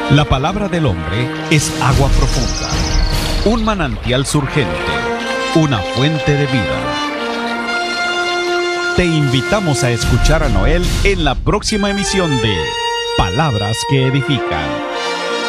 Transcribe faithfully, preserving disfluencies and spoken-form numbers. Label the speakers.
Speaker 1: La palabra del hombre es agua profunda, un manantial surgente, una fuente de vida. Te invitamos a escuchar a Noel en la próxima emisión de Palabras que Edifican.